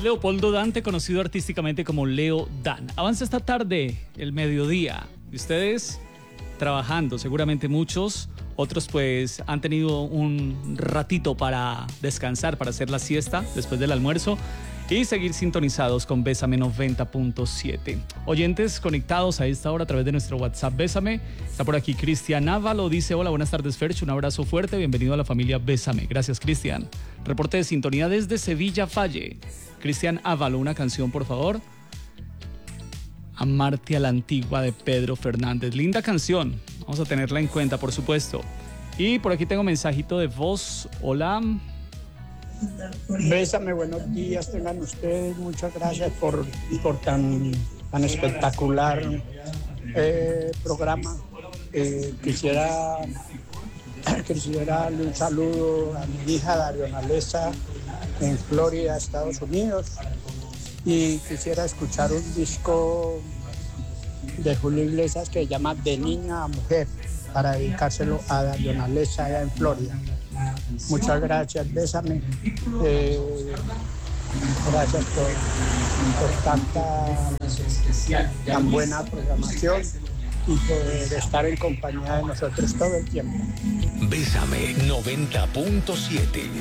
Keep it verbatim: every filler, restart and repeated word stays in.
Es Leopoldo Dante, conocido artísticamente como Leo Dan. Avanza esta tarde, el mediodía. Y ustedes trabajando, seguramente muchos. Otros pues han tenido un ratito para descansar, para hacer la siesta después del almuerzo y seguir sintonizados con Bésame noventa punto siete. Oyentes conectados a esta hora a través de nuestro WhatsApp Bésame. Está por aquí Cristian Ávalo, dice: hola, buenas tardes Ferch, un abrazo fuerte, bienvenido a la familia Bésame. Gracias, Cristian. Reporte de sintonía desde Sevilla Falle. Cristian Ávalo, una canción por favor. Amarte a la antigua de Pedro Fernández. Linda canción, vamos a tenerla en cuenta, por supuesto. Y por aquí tengo mensajito de voz. Hola. Bésame, buenos días, tengan ustedes. Muchas gracias por, por tan, tan espectacular eh, programa. Eh, quisiera, quisiera darle un saludo a mi hija Dario Alesa en Florida, Estados Unidos. Y quisiera escuchar un disco de Julio Iglesias que se llama De Niña a Mujer, para dedicárselo a Dario Alesa allá en Florida. Muchas gracias, Bésame. Eh, gracias por, por tanta tan buena programación y por estar en compañía de nosotros todo el tiempo. Bésame noventa punto siete.